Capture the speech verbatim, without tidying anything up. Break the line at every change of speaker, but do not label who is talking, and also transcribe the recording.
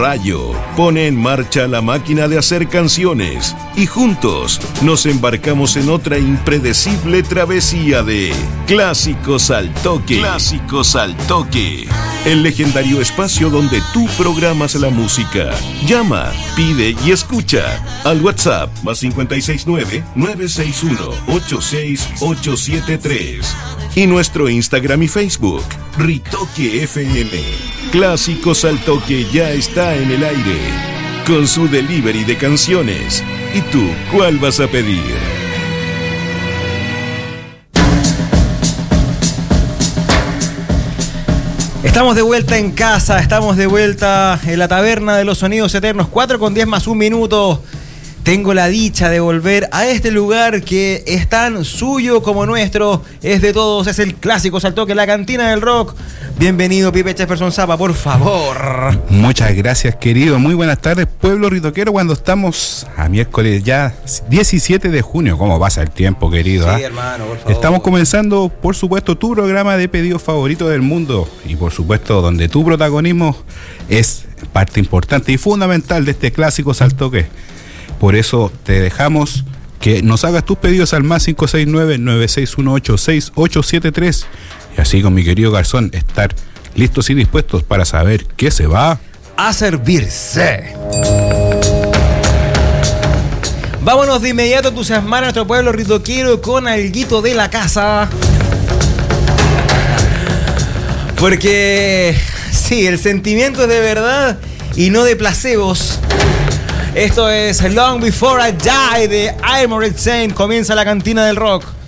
Rayo pone en marcha la máquina de hacer canciones y juntos nos embarcamos en otra impredecible travesía de Clásicos al Toque. Clásicos al Toque. El legendario espacio donde tú programas la música. Llama, pide y escucha al WhatsApp más cinco seis nueve, nueve seis uno, ocho seis ocho siete tres y nuestro Instagram y Facebook, Ritoque F M. Clásicos al Toque ya está en el aire con su delivery de canciones. ¿Y tú cuál vas a pedir?
Estamos de vuelta en casa, estamos de vuelta en la taberna de los sonidos eternos, cuatro con diez más un minuto. Tengo la dicha de volver a este lugar que es tan suyo como nuestro, es de todos, es el Clásicos al Toque, la cantina del rock. Bienvenido, Pipe Jefferson Zapa, por favor.
Muchas gracias, querido. Muy buenas tardes, pueblo ritoquero, cuando estamos a miércoles ya diecisiete de junio. ¿Cómo pasa el tiempo, querido?
Sí, ¿eh? Hermano, por favor.
Estamos comenzando, por supuesto, tu programa de pedidos favorito del mundo y, por supuesto, donde tu protagonismo es parte importante y fundamental de este Clásicos al Toque. Por eso te dejamos que nos hagas tus pedidos al más cinco seis nueve, nueve seis uno ocho, seis ocho siete tres y así con mi querido Garzón estar listos y dispuestos para saber qué se va
a servirse. Vámonos de inmediato a entusiasmar a nuestro pueblo ritoquero con alguito de la casa. Porque sí, el sentimiento es de verdad y no de placebos. Esto es Long Before I Die de Armored Saint. Comienza la cantina del rock.